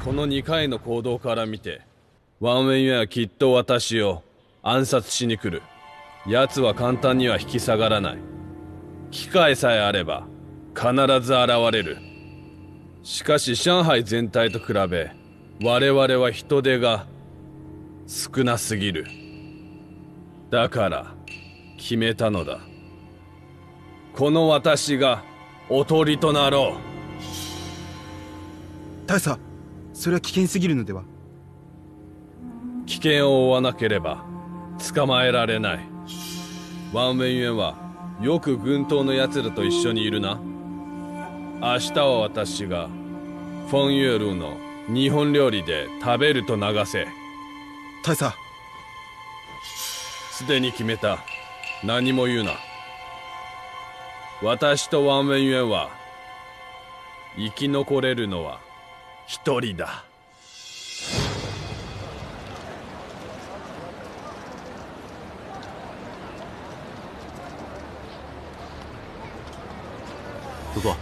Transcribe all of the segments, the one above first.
この2回の行動から見て、ワン・ウェインはきっと私を暗殺しに来る。奴は簡単には引き下がらない。機会さえあれば必ず現れる。しかし上海全体と比べ、我々は人手が少なすぎる。だから決めたのだ。この私がおとりとなろう。 大佐、それは危険すぎるのでは。 危険を負わなければ捕まえられない。ワン・ウェインはよく軍刀の奴らと一緒にいるな。明日は私がフォン・ユールの日本料理で食べると流せ。 大佐、 すでに決めた。何も言うな。私とワン・ウェインは生き残れるのは一人だ。 主座，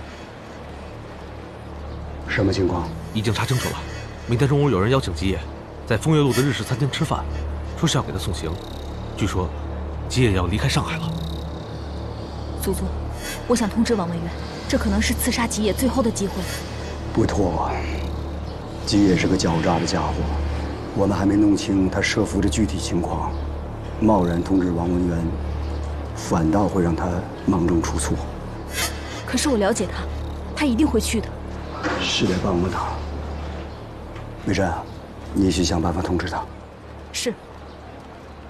什么情况？ 已经查清楚了。明天中午有人邀请吉野在枫叶路的日式餐厅吃饭，说是要给他送行。据说吉野要离开上海了。 祖祖，我想通知王文渊，这可能是刺杀吉野最后的机会。 不妥，吉野是个狡诈的家伙，我们还没弄清他设伏的具体情况，贸然通知王文渊，反倒会让他忙中出错。 可是我了解他，他一定会去的。 是得帮帮他。美珍，你去想办法通知他。 是。